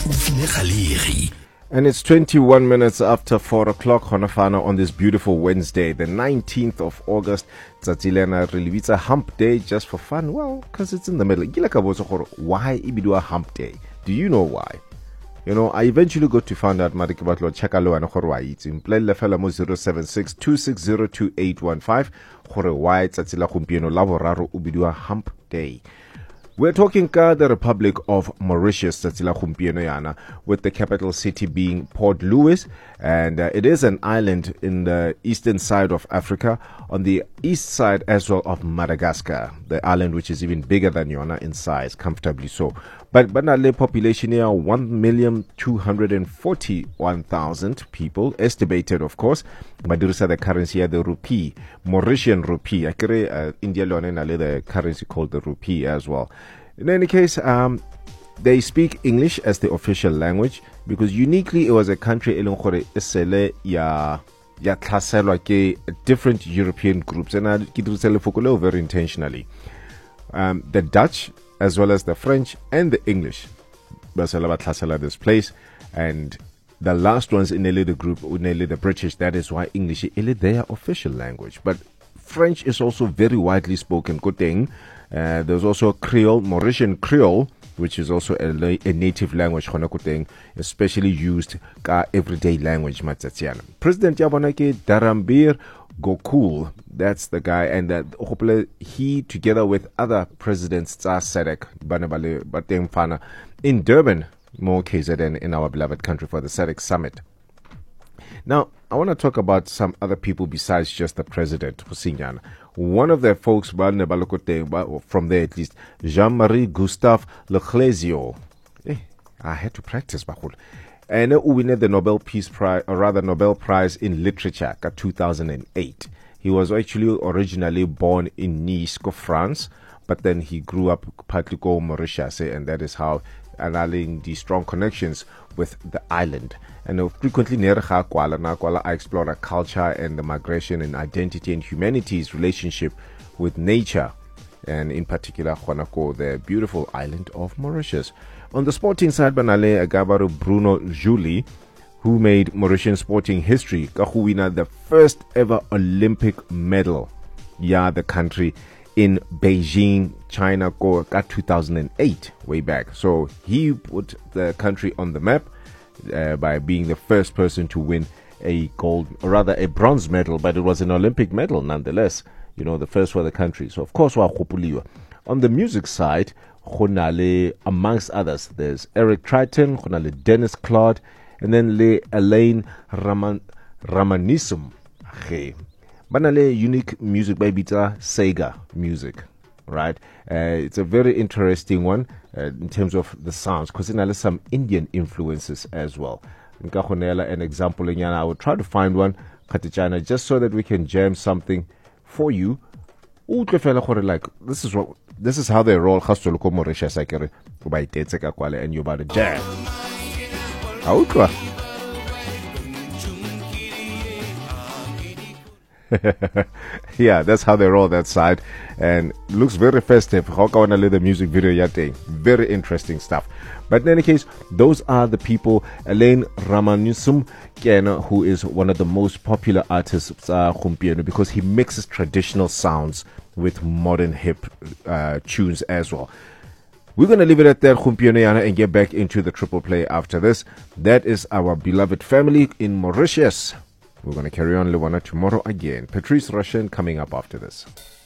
And it's 21 minutes after 4 o'clock Honafana on this beautiful Wednesday, the 19th of August. Tsatilena really, it's a hump day just for fun. Well, because it's in the middle. Why ibidu a hump day? Do you know why? You know, I eventually got to find out Madikibatlo Chakalo and Horwai. It's in play Lefelamo 076 2602815. Horwai Tsatila Kumpieno Lavoraro Ubidua Hump Day. We're talking the Republic of Mauritius, with the capital city being Port Louis, and it is an island in the eastern side of Africa, on the east side as well of Madagascar, the island which is even bigger than Yona in size, comfortably so. But the population here, 1,241,000 people, estimated of course. Madurusa the currency here, the rupee, Mauritian rupee. India the currency called the rupee as well. In any case, they speak English as the official language because uniquely it was a country different European groups, and I very intentionally. The Dutch as well as the French and the English this place, and the last ones in the group, the British. That is why English is their official language, but French is also very widely spoken. There's also Creole, Mauritian Creole, which is also a native language, especially used everyday language. President Yabanaki Darambir Gokul, that's the guy, and that he, together with other presidents, SADC, Banabale Batengfana, in Durban, more KZN, in our beloved country for the SADC summit. Now, I want to talk about some other people besides just the president, Husinyana. One of the folks from there at least, Jean-Marie Gustave Leclésio. I had to practice, and who won the Nobel Peace Prize, or rather Nobel Prize in Literature, 2008. He was actually originally born in Nice, France, but then he grew up partly in Mauritius, and that is how allowing the strong connections with the island. And frequently I explore the culture and the migration and identity and humanity's relationship with nature, and in particular the beautiful island of Mauritius. On the sporting side, Banale Agabaru Bruno Julie, who made Mauritian sporting history, Kahuina the first ever Olympic medal, the country in Beijing, China, 2008, way back. So he put the country on the map by being the first person to win a gold, or rather a bronze medal, but it was an Olympic medal nonetheless, the first for the country. So of course, on the music side, amongst others, there's Eric Triton, Dennis Claude, and then Elaine Ramanism. Banale unique music by Bita Sega music, right? It's a very interesting one in terms of the sounds, because it has some Indian influences as well. An example, I would try to find one, Katichana, just so that we can jam something for you. Like this is how they roll. And you're about to jam. Yeah, that's how they roll that side, and looks very festive. The music video, very interesting stuff. But in any case, those are the people. Elaine Ramanisum, who is one of the most popular artists, because he mixes traditional sounds with modern hip tunes as well. We're going to leave it at that, and get back into the triple play after this. That is our beloved family in Mauritius. We're going to carry on Luana tomorrow again. Patrice Russian coming up after this.